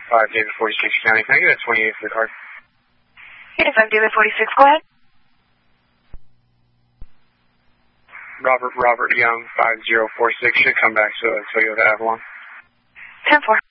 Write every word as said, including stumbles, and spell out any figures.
five, David forty-six County. Can I get a twenty-eight for the card? eighty-five, David forty-six, go ahead. Robert Robert Young, five zero four six, should come back to Toyota Avalon. ten four.